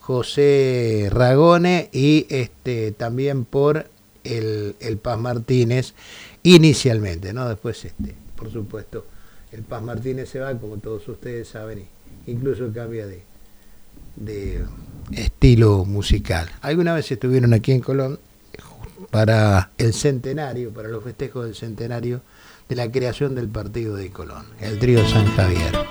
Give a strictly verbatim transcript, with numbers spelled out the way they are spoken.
José Ragone y este también por el, el Paz Martínez inicialmente, ¿no? Después, este, por supuesto, el Paz Martínez se va, como todos ustedes saben, y incluso cambia de, de estilo musical. Alguna vez estuvieron aquí en Colón para el centenario, para los festejos del centenario de la creación del partido de Colón, el trío San Javier.